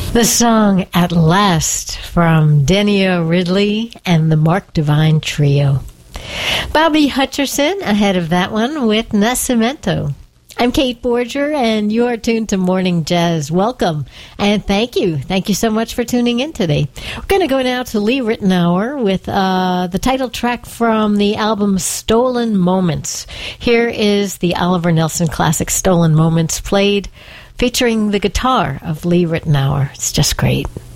The song At Last from Denia Ridley and the Mark Divine Trio. Bobby Hutcherson ahead of that one with Nascimento. I'm Kate Borger, and you are tuned to Morning Jazz. Welcome, and thank you. Thank you so much for tuning in today. We're going to go now to Lee Ritenour with the title track from the album Stolen Moments. Here is the Oliver Nelson classic Stolen Moments, played featuring the guitar of Lee Ritenour. It's just great.